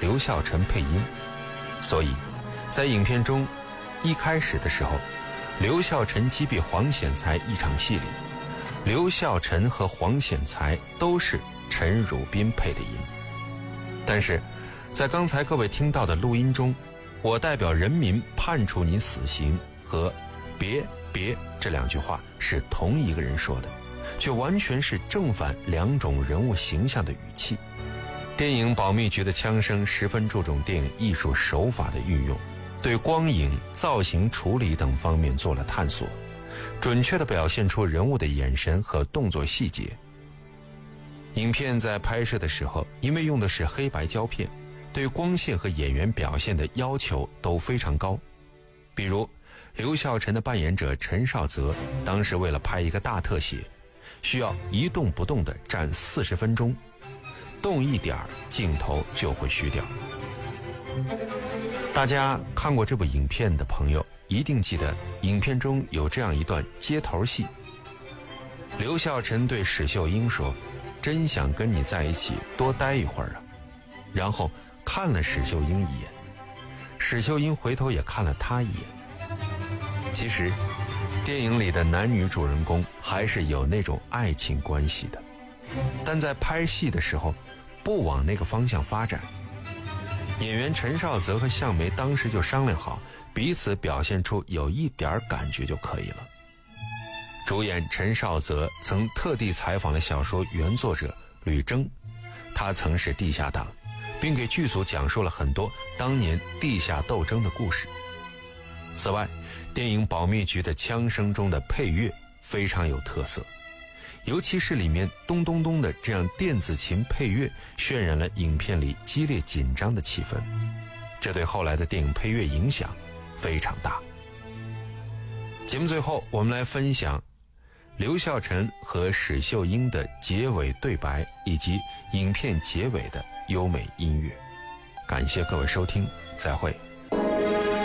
刘孝臣配音，所以在影片中一开始的时候，刘孝臣击毙黄显才一场戏里，刘孝臣和黄显才都是陈汝彬配的音。但是在刚才各位听到的录音中，我代表人民判处你死刑和别这两句话是同一个人说的，却完全是正反两种人物形象的语气。电影《保密局》的枪声十分注重电影艺术手法的运用，对光影、造型处理等方面做了探索，准确地表现出人物的眼神和动作细节。影片在拍摄的时候，因为用的是黑白胶片，对光线和演员表现的要求都非常高。比如刘孝臣的扮演者陈少泽，当时为了拍一个大特写，需要一动不动地站40分钟，动一点镜头就会虚掉。大家看过这部影片的朋友一定记得，影片中有这样一段接头戏。刘孝臣对史秀英说：“真想跟你在一起多待一会儿啊。”然后看了史秀英一眼，史秀英回头也看了他一眼。其实电影里的男女主人公还是有那种爱情关系的，但在拍戏的时候不往那个方向发展。演员陈少泽和向梅当时就商量好，彼此表现出有一点感觉就可以了。主演陈少泽曾特地采访了小说原作者吕征，他曾是地下党，并给剧组讲述了很多当年地下斗争的故事。此外，电影《保密局》的枪声中的配乐非常有特色，尤其是里面咚咚咚的这样电子琴配乐，渲染了影片里激烈紧张的气氛，这对后来的电影配乐影响非常大。节目最后，我们来分享刘孝臣和史秀英的结尾对白，以及影片结尾的优美音乐。感谢各位收听，再会。